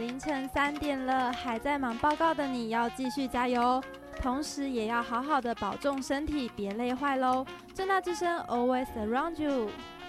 凌晨3点了，还在忙报告的你要继续加油，同时也要好好的保重身体，别累坏喽。政大之声 Always Around You。